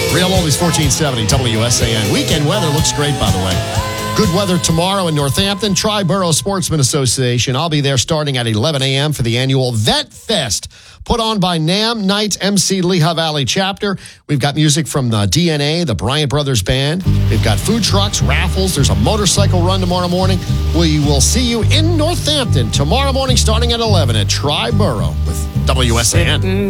Real Oldies 1470 WSAN. Weekend weather looks great, by the way. Good weather tomorrow in Northampton. Tri-Borough Sportsman Association. I'll be there starting at 11 a.m. for the annual Vet Fest, put on by NAM Knights MC Lehigh Valley Chapter. We've got music from the DNA, the Bryant Brothers Band. We've got food trucks, raffles. There's a motorcycle run tomorrow morning. We will see you in Northampton tomorrow morning starting at 11 at Tri-Borough with WSAN.